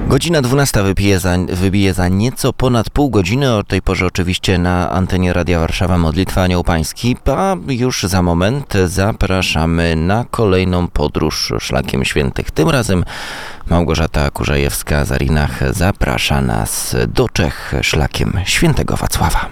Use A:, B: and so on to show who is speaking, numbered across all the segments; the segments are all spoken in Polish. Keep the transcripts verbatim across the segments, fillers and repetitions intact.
A: Godzina dwunasta wybije za, wybije za nieco ponad pół godziny. O tej porze oczywiście na antenie Radia Warszawa Modlitwa Anioł Pański, a już za moment zapraszamy na kolejną podróż szlakiem świętych. Tym razem Małgorzata Kurzajewska-Zarinach zaprasza nas do Czech szlakiem świętego Wacława.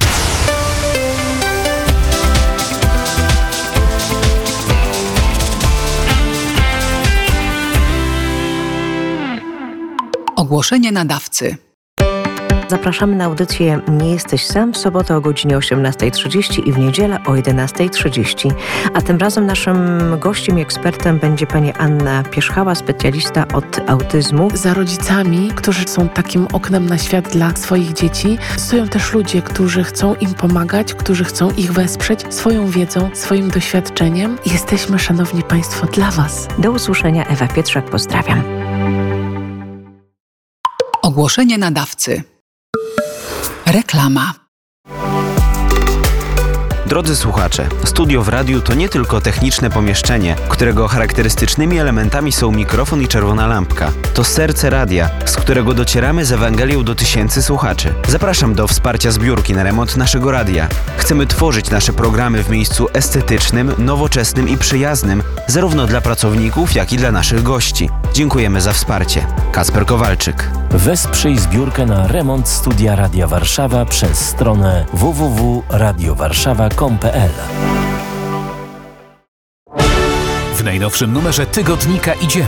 B: Ogłoszenie nadawcy.
C: Zapraszamy na audycję Nie jesteś sam w sobotę o godzinie osiemnasta trzydzieści i w niedzielę o jedenasta trzydzieści. A tym razem naszym gościem i ekspertem będzie pani Anna Pierzchała, specjalista od autyzmu.
D: Za rodzicami, którzy są takim oknem na świat dla swoich dzieci, stoją też ludzie, którzy chcą im pomagać, którzy chcą ich wesprzeć swoją wiedzą, swoim doświadczeniem. Jesteśmy, szanowni państwo, dla was.
C: Do usłyszenia. Ewa Pietrzak, pozdrawiam.
B: Ogłoszenie nadawcy. Reklama.
E: Drodzy słuchacze, studio w radiu to nie tylko techniczne pomieszczenie, którego charakterystycznymi elementami są mikrofon i czerwona lampka. To serce radia, z którego docieramy z Ewangelią do tysięcy słuchaczy. Zapraszam do wsparcia zbiórki na remont naszego radia. Chcemy tworzyć nasze programy w miejscu estetycznym, nowoczesnym i przyjaznym, zarówno dla pracowników, jak i dla naszych gości. Dziękujemy za wsparcie. Kacper Kowalczyk.
F: Wesprzyj zbiórkę na remont studia Radia Warszawa przez stronę w w w kropka radio warszawa kropka com kropka p l.
G: W najnowszym numerze tygodnika Idziemy.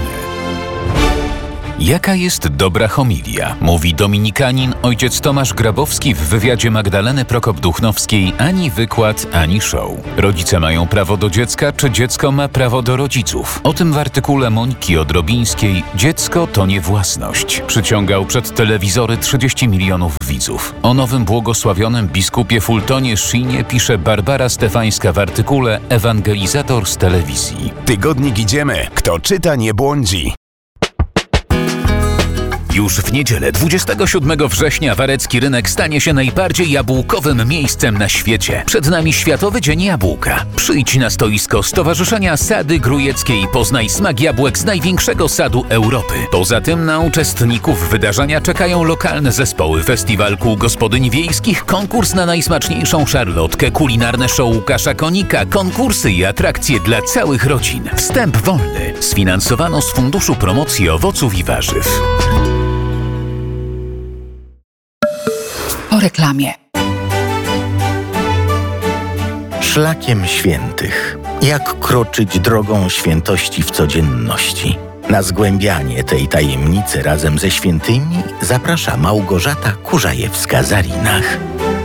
G: Jaka jest dobra homilia? Mówi dominikanin ojciec Tomasz Grabowski w wywiadzie Magdaleny Prokop-Duchnowskiej. Ani wykład, ani show. Rodzice mają prawo do dziecka, czy dziecko ma prawo do rodziców? O tym w artykule Moniki Odrobińskiej Dziecko to nie własność. Przyciągał przed telewizory trzydzieści milionów widzów. O nowym błogosławionym biskupie Fultonie Szynie pisze Barbara Stefańska w artykule Ewangelizator z telewizji.
H: Tygodnik Idziemy. Kto czyta, nie błądzi.
G: Już w niedzielę dwudziestego siódmego września Warecki Rynek stanie się najbardziej jabłkowym miejscem na świecie. Przed nami Światowy Dzień Jabłka. Przyjdź na stoisko Stowarzyszenia Sady Grujeckie i poznaj smak jabłek z największego sadu Europy. Poza tym na uczestników wydarzenia czekają lokalne zespoły, festiwal kół gospodyń wiejskich, konkurs na najsmaczniejszą szarlotkę, kulinarne show Łukasza Konika, konkursy i atrakcje dla całych rodzin. Wstęp wolny. Sfinansowano z Funduszu Promocji Owoców i Warzyw.
B: Po reklamie.
I: Szlakiem świętych. Jak kroczyć drogą świętości w codzienności? Na zgłębianie tej tajemnicy razem ze świętymi zaprasza Małgorzata Kurzajewska-Zarinach.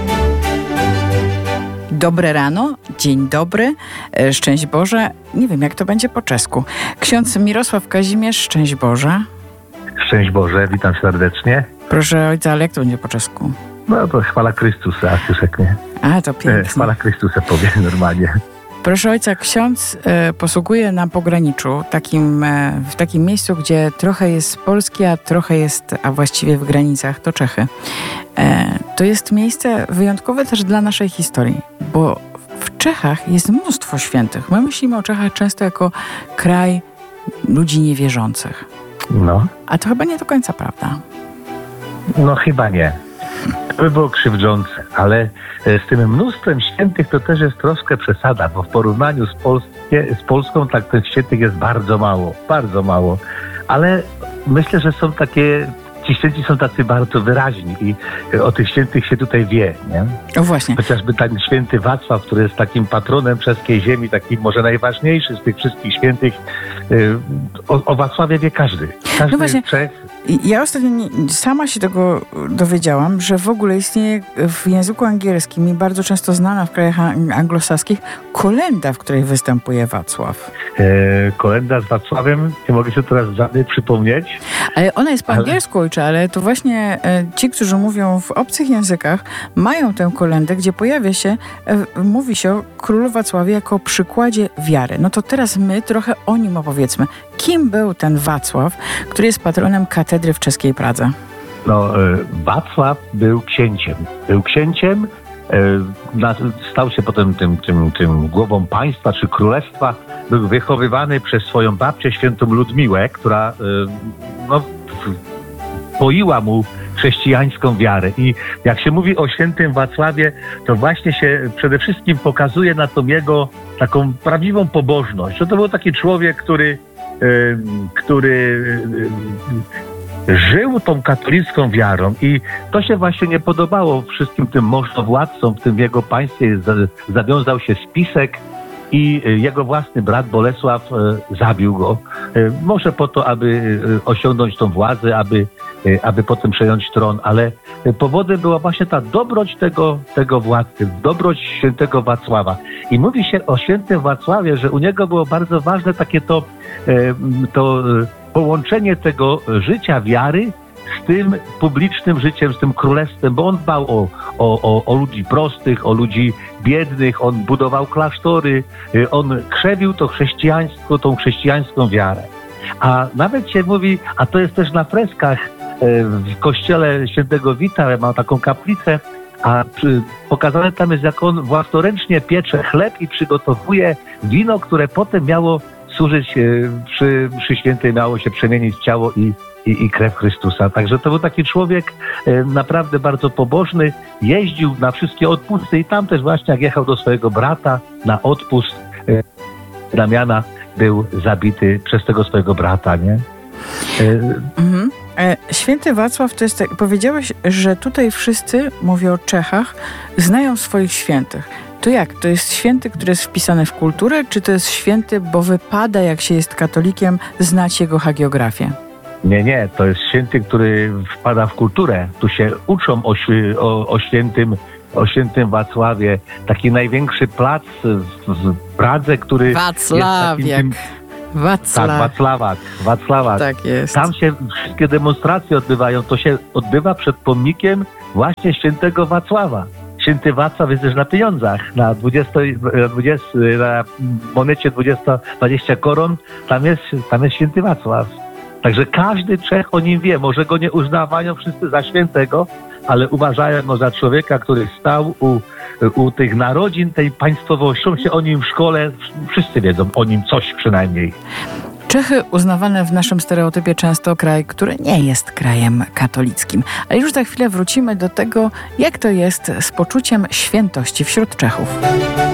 J: Dobre rano, dzień dobry, szczęść Boże. Nie wiem, jak to będzie po czesku. Ksiądz Mirosław Kazimierz, szczęść Boże.
K: Szczęść Boże, witam serdecznie.
J: Proszę ojca, ale jak to będzie po czesku?
K: No to chwała Chrystusa, Krzyszek, nie?
J: A, to pięknie.
K: Chwała Chrystusa powie normalnie.
J: Proszę ojca, ksiądz e, posługuje na pograniczu, takim, e, w takim miejscu, gdzie trochę jest Polski, a trochę jest, a właściwie w granicach, to Czechy. E, to jest miejsce wyjątkowe też dla naszej historii, bo w Czechach jest mnóstwo świętych. My myślimy o Czechach często jako kraj ludzi niewierzących.
K: No.
J: A to chyba nie do końca prawda.
K: No chyba nie. To by było krzywdzące, ale z tym mnóstwem świętych to też jest troszkę przesada, bo w porównaniu z, Polskie, z Polską tak tych świętych jest bardzo mało, bardzo mało. Ale myślę, że są takie, ci święci są tacy bardzo wyraźni i o tych świętych się tutaj wie, nie?
J: O właśnie.
K: Chociażby ten święty Wacław, który jest takim patronem czeskiej ziemi, takim może najważniejszy z tych wszystkich świętych. O, o Wacławie wie każdy. Każdy
J: no właśnie.
K: Czech.
J: Ja ostatnio nie, sama się tego dowiedziałam, że w ogóle istnieje w języku angielskim i bardzo często znana w krajach anglosaskich kolenda, w której występuje Wacław.
K: E, kolenda z Wacławiem, nie mogę się teraz żadnej przypomnieć.
J: Ale ona jest po
K: ale...
J: angielsku, ojcze, ale to właśnie e, ci, którzy mówią w obcych językach, mają tę kolendę, gdzie pojawia się, e, mówi się o królu Wacławie jako przykładzie wiary. No to teraz my trochę o nim opowiedzmy. Kim był ten Wacław, który jest patronem katedry w czeskiej Pradze?
K: No, Wacław był księciem. Był księciem, stał się potem tym, tym, tym głową państwa czy królestwa. Był wychowywany przez swoją babcię, świętą Ludmiłę, która no, spoiła mu chrześcijańską wiarę. I jak się mówi o świętym Wacławie, to właśnie się przede wszystkim pokazuje na tą jego taką prawdziwą pobożność. Że to był taki człowiek, który, y, który y, żył tą katolicką wiarą i to się właśnie nie podobało wszystkim tym możnowładcom w tym jego państwie. Zawiązał się spisek i jego własny brat Bolesław zabił go. Może po to, aby osiągnąć tą władzę, aby, aby potem przejąć tron, ale powodem była właśnie ta dobroć tego, tego władcy, dobroć świętego Wacława. I mówi się o świętym Wacławie, że u niego było bardzo ważne takie to, to połączenie tego życia wiary z tym publicznym życiem, z tym królestwem, bo on dbał o, o, o, o ludzi prostych, o ludzi biednych, on budował klasztory, on krzewił to chrześcijaństwo, tą chrześcijańską wiarę. A nawet się mówi, a to jest też na freskach w kościele świętego Wita, ma taką kaplicę, a pokazane tam jest, jak on własnoręcznie piecze chleb i przygotowuje wino, które potem miało służyć przy mszy świętej, miało się przemienić w ciało i I, i krew Chrystusa. Także to był taki człowiek e, naprawdę bardzo pobożny. Jeździł na wszystkie odpusty i tam też właśnie jak jechał do swojego brata na odpust e, Damiana, był zabity przez tego swojego brata, nie? E,
J: mhm. e, Święty Wacław to jest tak, powiedziałeś, że tutaj wszyscy, mówię o Czechach, znają swoich świętych. To jak? To jest święty, który jest wpisany w kulturę, czy to jest święty, bo wypada, jak się jest katolikiem, znać jego hagiografię?
K: Nie, nie, to jest święty, który wpada w kulturę. Tu się uczą o, o, o, świętym, o świętym Wacławie. Taki największy plac w, w Pradze, który
J: Wacławiak.
K: jest takim,
J: Wacław.
K: Tak, Wacławak. Wacławak.
J: Tak jest.
K: Tam się wszystkie demonstracje odbywają. To się odbywa przed pomnikiem właśnie świętego Wacława. Święty Wacław jest też na pieniądzach. Na, dwudziestu, dwudziestu, na monecie dwadzieścia, dwadzieścia koron tam jest, tam jest święty Wacław. Także każdy Czech o nim wie. Może go nie uznawają wszyscy za świętego, ale uważają go za człowieka, który stał u, u tych narodzin, tej państwowości. Się o nim w szkole, wszyscy wiedzą o nim coś przynajmniej.
J: Czechy uznawane w naszym stereotypie często kraj, który nie jest krajem katolickim. Ale już za chwilę wrócimy do tego, jak to jest z poczuciem świętości wśród Czechów.